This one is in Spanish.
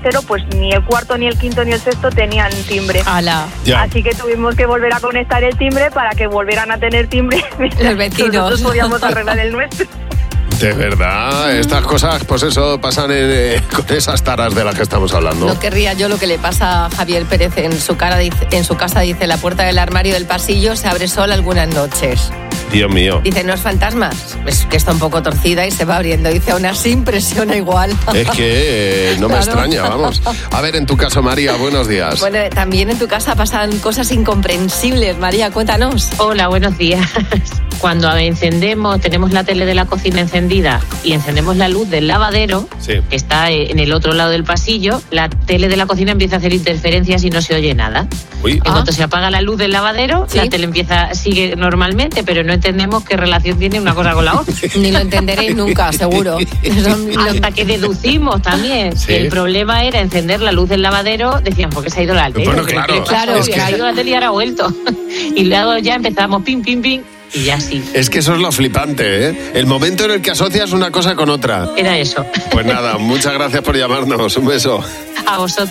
tercero, pues ni el cuarto, ni el quinto, ni el sexto tenían timbre. ¡Hala! Ya. Así que tuvimos que volver a conectar el timbre para que volvieran a tener timbre. Los vecinos. Nosotros podíamos arreglar el nuestro. De verdad, estas cosas, pues eso, pasan con esas taras de las que estamos hablando. No querría yo lo que le pasa a Javier Pérez en su casa, dice, la puerta del armario del pasillo se abre sola algunas noches. Dios mío. Dice, no es fantasmas, es que está un poco torcida y se va abriendo. Dice, aún así impresiona igual. Es que no me Claro. extraña, vamos. A ver, en tu caso, María, buenos días. Bueno, también en tu casa pasan cosas incomprensibles. María, cuéntanos. Hola, buenos días. Cuando tenemos la tele de la cocina encendida y encendemos la luz del lavadero, Sí. que está en el otro lado del pasillo, la tele de la cocina empieza a hacer interferencias y no se oye nada. Uy, En cuanto se apaga la luz del lavadero, Sí. la tele sigue normalmente, pero no entendemos qué relación tiene una cosa con la otra. Ni lo entenderéis nunca, seguro. Hasta que deducimos también Sí. que el problema era encender la luz del lavadero, decían, ¿por qué se ha ido la tele? Bueno, ¿Pero claro, qué le pasa? claro, Se ha ido la tele y ahora ha vuelto. Y luego ya empezamos pim, pim, pim, y ya sí. es que eso es lo flipante, ¿eh? El momento en el que asocias una cosa con otra. Era eso. Pues nada, muchas gracias por llamarnos. Un beso. A vosotros.